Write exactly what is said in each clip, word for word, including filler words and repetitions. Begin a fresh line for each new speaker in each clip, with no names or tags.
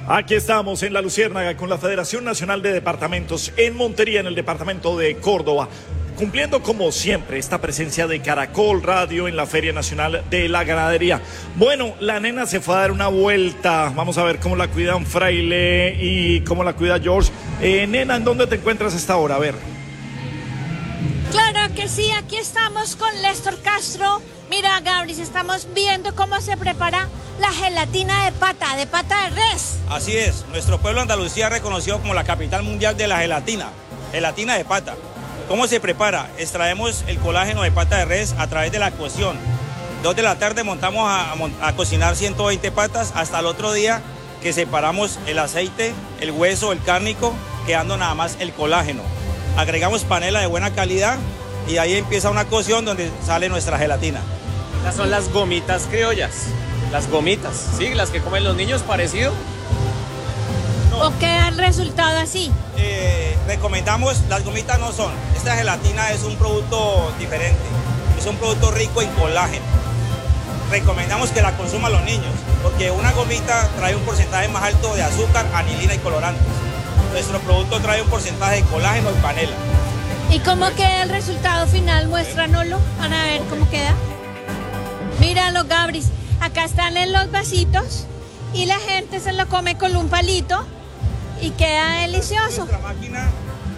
Aquí estamos en La Luciérnaga con la Federación Nacional de Departamentos en Montería, en el departamento de Córdoba, cumpliendo como siempre esta presencia de Caracol Radio en la Feria Nacional de la Ganadería. Bueno, la nena se fue a dar una vuelta, vamos a ver cómo la cuidan Fraile y cómo la cuida George. Eh, nena, ¿en dónde te encuentras a esta hora? A ver.
Claro que sí, aquí estamos con Lester Castro. Mira, Gabris, estamos viendo cómo se prepara la gelatina de pata, de pata de res.
Así es, nuestro pueblo Andalucía reconocido como la capital mundial de la gelatina, gelatina de pata. ¿Cómo se prepara? Extraemos el colágeno de pata de res a través de la cocción. Dos de la tarde montamos a, a, a cocinar ciento veinte patas hasta el otro día que separamos el aceite, el hueso, el cárnico, quedando nada más el colágeno. Agregamos panela de buena calidad y ahí empieza una cocción donde sale nuestra gelatina.
Estas son las gomitas criollas, las gomitas, ¿sí? Las que comen los niños, parecido.
No. ¿O queda el resultado así?
Eh, recomendamos, las gomitas no son, esta gelatina es un producto diferente, es un producto rico en colágeno. Recomendamos que la consuman los niños, porque una gomita trae un porcentaje más alto de azúcar, anilina y colorantes. Nuestro producto trae un porcentaje de colágeno y panela.
¿Y cómo queda el resultado final? Muéstranoslo para ver cómo queda. Míralo, Gabris. Acá están en los vasitos y la gente se lo come con un palito y queda delicioso.
Nuestra máquina.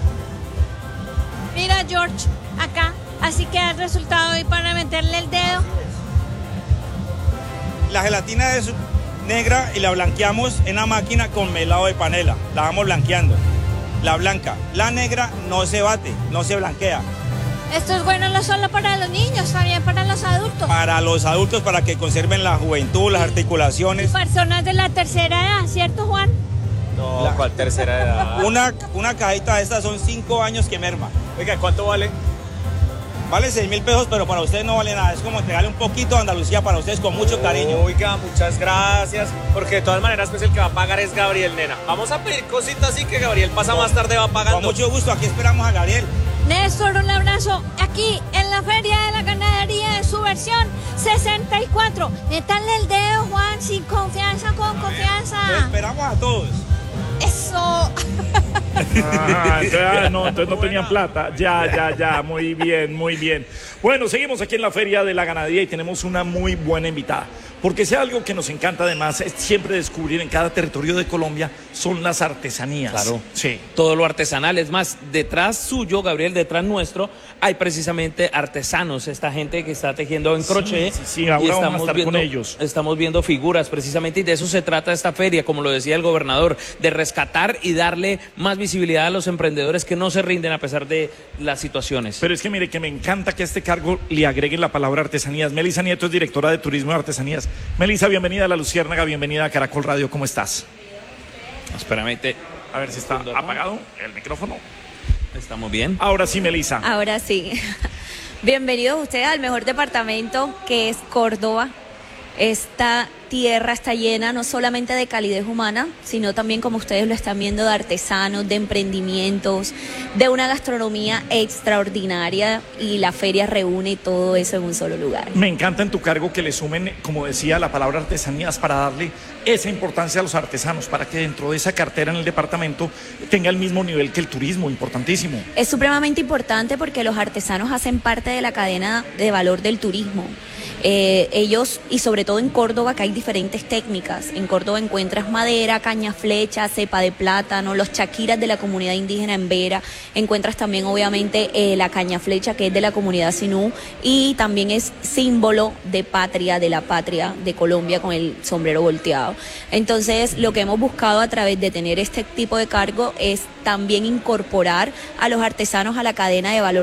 Mira, George, acá. Así queda el resultado y para meterle el dedo.
La gelatina es negra y la blanqueamos en la máquina con melado de panela. La vamos blanqueando. La blanca. La negra no se bate, no se blanquea.
Esto es bueno no solo para los niños, también para los adultos.
Para los adultos, para que conserven la juventud, las articulaciones.
Y personas de la tercera edad, ¿cierto, Juan?
No, la... ¿cuál tercera edad?
Una, una cajita de estas son cinco años que merma.
Oiga, ¿cuánto vale?
Vale seis mil pesos, pero para ustedes no vale nada. Es como entregarle un poquito a Andalucía para ustedes con mucho cariño.
Oiga, muchas gracias. Porque de todas maneras, pues el que va a pagar es Gabriel, nena. Vamos a pedir cositas así que Gabriel pasa con, más tarde, va pagando.
Con mucho gusto, aquí esperamos a Gabriel.
Néstor, un abrazo. Aquí en la Feria de la Ganadería en su versión sesenta y cuatro. Métanle el dedo, Juan, sin confianza, con confianza.
Los esperamos a todos.
Eso.
Ah, ya, no, entonces no tenían plata. Ya, ya, ya, muy bien, muy bien. Bueno, seguimos aquí en la Feria de la Ganadería y tenemos una muy buena invitada. Porque si algo que nos encanta además es siempre descubrir en cada territorio de Colombia son las artesanías.
Claro,
sí.
Todo lo artesanal. Es más, detrás suyo, Gabriel, detrás nuestro, hay precisamente artesanos, esta gente que está tejiendo en crochet.
Sí, sí, sí, ahora
y
vamos
estamos
a estar
viendo,
con ellos.
Estamos viendo figuras precisamente y de eso se trata esta feria, como lo decía el gobernador, de rescatar y darle más visibilidad a los emprendedores que no se rinden a pesar de las situaciones.
Pero es que mire que me encanta que a este cargo le agreguen la palabra artesanías. Melissa Nieto es directora de Turismo y Artesanías. Melissa, bienvenida a La Luciérnaga, bienvenida a Caracol Radio, ¿cómo estás?
Espérame, te...
a ver si está apagado el micrófono.
¿Estamos bien?
Ahora sí, Melissa.
Ahora sí. Bienvenidos ustedes al mejor departamento que es Córdoba. Esta tierra está llena no solamente de calidez humana, sino también, como ustedes lo están viendo, de artesanos, de emprendimientos, de una gastronomía extraordinaria, y la feria reúne todo eso en un solo lugar.
Me encanta en tu cargo que le sumen, como decía, la palabra artesanías para darle esa importancia a los artesanos, para que dentro de esa cartera en el departamento tenga el mismo nivel que el turismo, importantísimo.
Es supremamente importante porque los artesanos hacen parte de la cadena de valor del turismo. Eh, ellos, y sobre todo en Córdoba, que hay diferentes técnicas. En Córdoba encuentras madera, caña flecha, cepa de plátano, los chaquiras de la comunidad indígena en Vera. Encuentras también, obviamente, eh, la caña flecha, que es de la comunidad Sinú, y también es símbolo de patria, de la patria de Colombia, con el sombrero volteado. Entonces, lo que hemos buscado a través de tener este tipo de cargo es también incorporar a los artesanos a la cadena de valor